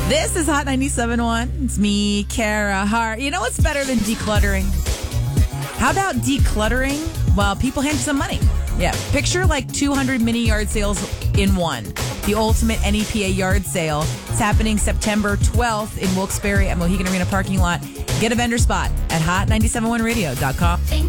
This is Hot 97.1. It's me, Kara Hart. You know what's better than decluttering? How about decluttering while people hand you some money? Yeah, picture like 200 mini yard sales in one. The ultimate NEPA yard sale. It's happening September 12th in Wilkes-Barre at Mohegan Arena parking lot. Get a vendor spot at hot971radio.com.